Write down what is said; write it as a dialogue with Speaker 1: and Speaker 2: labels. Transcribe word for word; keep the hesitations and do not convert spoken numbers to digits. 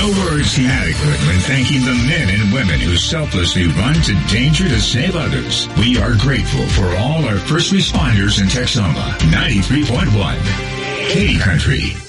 Speaker 1: No words seem adequate when thanking the men and women who selflessly run to danger to save others. We are grateful for all our first responders in Texoma. ninety-three point one. Katy Country.